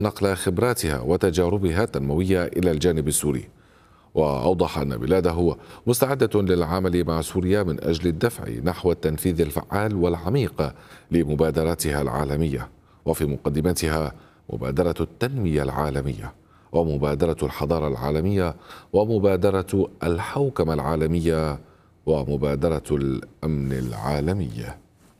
نقل خبراتها وتجاربها التنموية إلى الجانب السوري. وأوضح أن بلاده مستعدة للعمل مع سوريا من أجل الدفع نحو التنفيذ الفعال والعميق لمبادراتها العالمية، وفي مقدمتها مبادرة التنمية العالمية، ومبادرة الحضارة العالمية، ومبادرة الحوكمة العالمية، ومبادرة الأمن العالمية.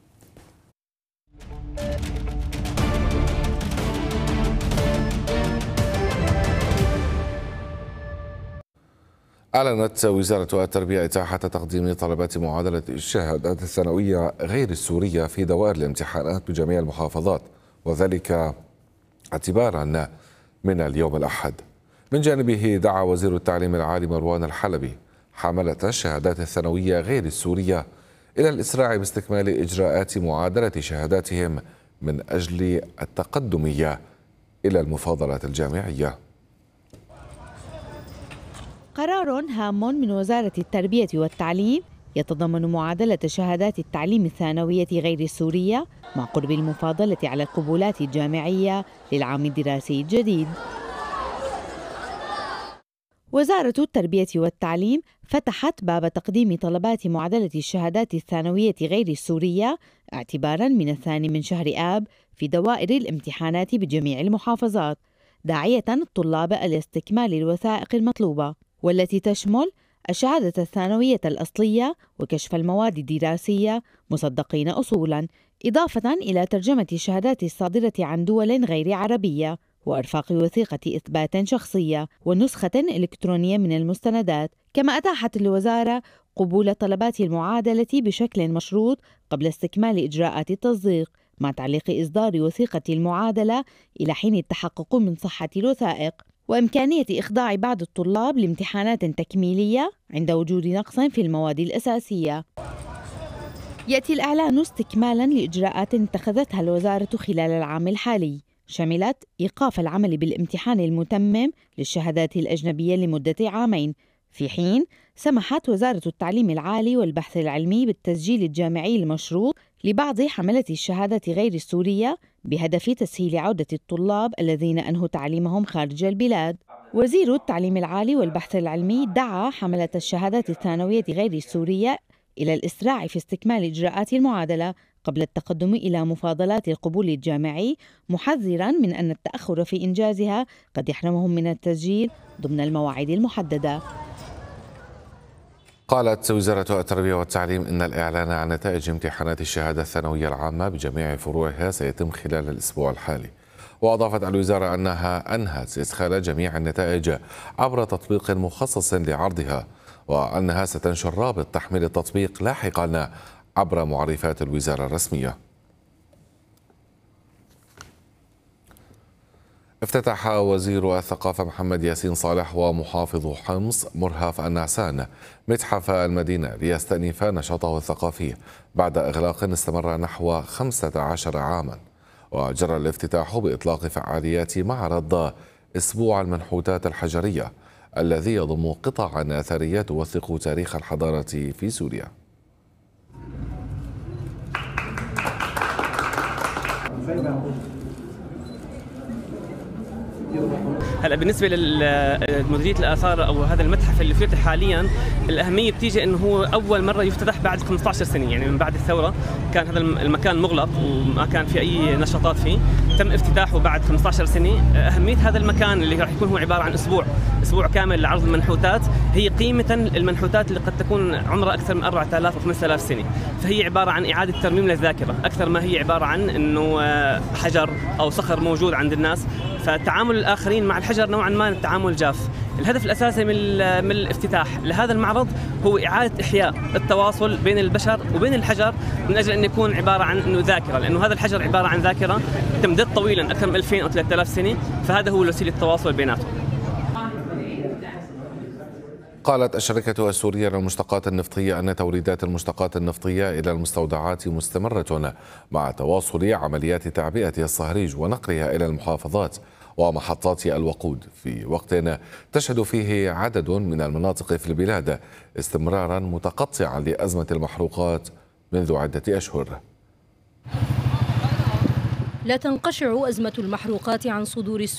أعلنت وزارة التربية إتاحة تقديم طلبات معادلة الشهادات الثانوية غير السورية في دوائر الامتحانات بجميع المحافظات، وذلك اعتبارا من اليوم الأحد. من جانبه دعا وزير التعليم العالي مروان الحلبي حاملة الشهادات الثانوية غير السورية إلى الإسراع باستكمال إجراءات معادلة شهاداتهم من أجل التقدم إلى المفاضلات الجامعية. قرار هام من وزارة التربية والتعليم يتضمن معادلة شهادات التعليم الثانوية غير السورية مع قرب المفاضلة على القبولات الجامعية للعام الدراسي الجديد. وزارة التربية والتعليم فتحت باب تقديم طلبات معادلة الشهادات الثانوية غير السورية اعتباراً من 2 شهر آب في دوائر الامتحانات بجميع المحافظات، داعية الطلاب إلى استكمال الوثائق المطلوبة، والتي تشمل الشهادة الثانوية الأصلية وكشف المواد الدراسية مصدقين أصولاً، إضافة إلى ترجمة الشهادات الصادرة عن دول غير عربية، وإرفاق وثيقة إثبات شخصية، ونسخة إلكترونية من المستندات. كما أتاحت الوزارة قبول طلبات المعادلة بشكل مشروط قبل استكمال إجراءات التصديق، مع تعليق إصدار وثيقة المعادلة إلى حين التحقق من صحة الوثائق، وإمكانية إخضاع بعض الطلاب لامتحانات تكميلية عند وجود نقص في المواد الأساسية. يأتي الإعلان استكمالاً لإجراءات اتخذتها الوزارة خلال العام الحالي، شملت إيقاف العمل بالامتحان المتمم للشهادات الأجنبية لمدة 2 عام، في حين سمحت وزارة التعليم العالي والبحث العلمي بالتسجيل الجامعي المشروط لبعض حملة الشهادة غير السورية بهدف تسهيل عودة الطلاب الذين أنهوا تعليمهم خارج البلاد. وزير التعليم العالي والبحث العلمي دعا حملة الشهادات الثانوية غير السورية إلى الإسراع في استكمال إجراءات المعادلة قبل التقدم إلى مفاضلات القبول الجامعي، محذراً من أن التأخر في إنجازها قد يحرمهم من التسجيل ضمن المواعيد المحددة. قالت وزارة التربية والتعليم إن الإعلان عن نتائج امتحانات الشهادة الثانوية العامة بجميع فروعها سيتم خلال الأسبوع الحالي. وأضافت الوزارة أنها أنهت إدخال جميع النتائج عبر تطبيق مخصص لعرضها، وأنها ستنشر رابط تحميل التطبيق لاحقا عبر معرفات الوزارة الرسمية. افتتح وزير الثقافة محمد ياسين صالح ومحافظ حمص مرهف النعسان متحف المدينة ليستأنف نشاطه الثقافي بعد إغلاق استمر نحو 15 عاما. وجرى الافتتاح بإطلاق فعاليات معرض أسبوع المنحوتات الحجرية الذي يضم قطعا أثرية توثق تاريخ الحضارة في سوريا. هلا بالنسبه لمديريه الاثار او هذا المتحف اللي افتتح حاليا، الاهميه بتيجي انه هو اول مره يفتتح بعد 15 سنه، يعني من بعد الثوره كان هذا المكان مغلق وما كان في اي نشاطات فيه، تم افتتاحه بعد 15 سنه. اهميه هذا المكان اللي راح يكون هو عباره عن اسبوع كامل لعرض المنحوتات، هي قيمه المنحوتات اللي قد تكون عمرها اكثر من 4000 و 5000 سنه، فهي عباره عن اعاده ترميم للذاكره اكثر ما هي عباره عن انه حجر او صخر موجود عند الناس، فتعامل الآخرين مع الحجر نوعا ما التعامل جاف. الهدف الأساسي من الافتتاح لهذا المعرض هو إعادة إحياء التواصل بين البشر وبين الحجر، من أجل أن يكون عبارة عن أنه ذاكرة، لأنه هذا الحجر عبارة عن ذاكرة تمتد طويلا أكثر من 2000 أو 3000 سنة، فهذا هو وسيلة التواصل بيناتهم. قالت الشركة السورية للمشتقات النفطية أن توريدات المشتقات النفطية إلى المستودعات مستمرة مع تواصل عمليات تعبئة الصهريج ونقلها إلى المحافظات ومحطات الوقود في وقت تشهد فيه عدد من المناطق في البلاد استمرارا متقطعا لأزمة المحروقات منذ عدة أشهر. لا تنقشع أزمة المحروقات عن صدور